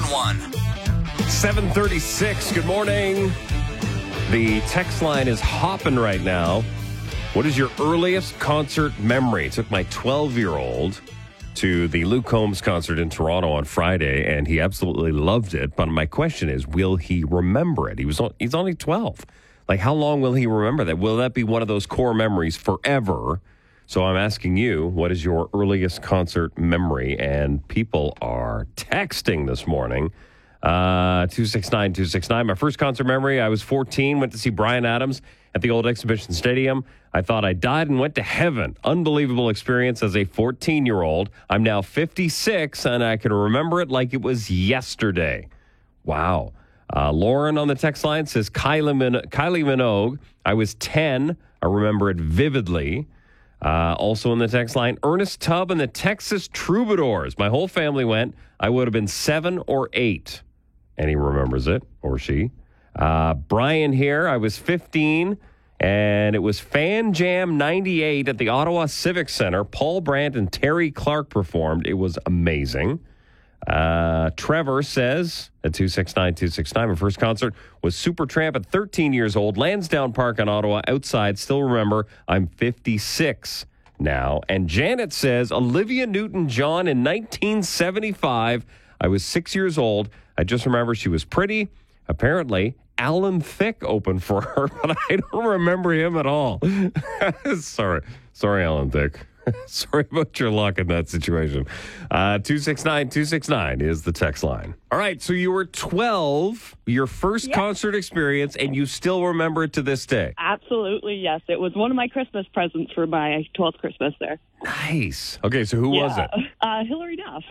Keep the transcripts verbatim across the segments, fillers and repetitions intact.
one. seven thirty-six, good morning. The text line is hopping right now. What is your earliest concert memory? I took my twelve-year-old to the Luke Combs concert in Toronto on Friday, and he absolutely loved it. But my question is, will he remember it? He was he's only twelve. Like, how long will he remember that? Will that be one of those core memories forever? So I'm asking you, what is your earliest concert memory? And people are texting this morning. Uh, two six nine, two six nine. My first concert memory, I was fourteen, went to see Bryan Adams at the old Exhibition Stadium. I thought I died and went to heaven. Unbelievable experience as a fourteen-year-old. I'm now fifty-six, and I can remember it like it was yesterday. Wow. Uh, Lauren on the text line says, Kylie, Min- Kylie Minogue. I was ten. I remember it vividly. Uh, also in the text line, Ernest Tubb and the Texas Troubadours. My whole family went. I would have been seven or eight. And he remembers it, or she. Uh, Brian here. I was fifteen, and it was Fan Jam ninety-eight at the Ottawa Civic Center. Paul Brandt and Terry Clark performed. It was amazing. Uh, Trevor says at two six nine, two six nine, my first concert was Supertramp at thirteen years old, Lansdowne Park in Ottawa, outside. Still remember, I'm fifty-six now. And Janet says Olivia Newton-John in nineteen seventy-five. I was six years old. I just remember she was pretty. Apparently, Alan Thicke opened for her, but I don't remember him at all. Sorry. Sorry, Alan Thicke. Sorry about your luck in that situation. Uh, two six nine, two six nine is the text line. All right, so you were twelve, your first Yes. concert experience, and you still remember it to this day. Absolutely, yes. It was one of my Christmas presents for my twelfth Christmas there. Nice. Okay, so who was yeah. it? Uh, Hillary Duff.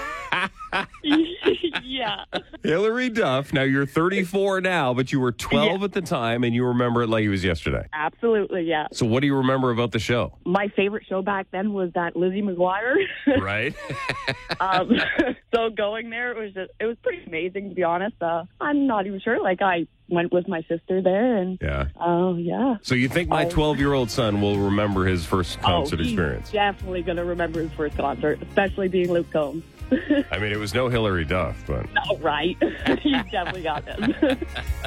yeah. Hillary Duff. Now, you're thirty-four now, but you were twelve Yeah. at the time, and you remember it like it was yesterday. Absolutely, yeah. So what do you remember about the show? My favorite show back then was that Lizzie McGuire. Right? um, so going there, it was just, it was pretty amazing, to be honest. Uh, I'm not even sure. Like, I went with my sister there, and Yeah. oh, yeah. So you think my Oh. twelve-year-old son will remember his first concert oh, he's experience? definitely going to remember his first concert, especially being Luke Combs. I mean, it was no Hillary Duff, but... Oh, right. He's definitely got this.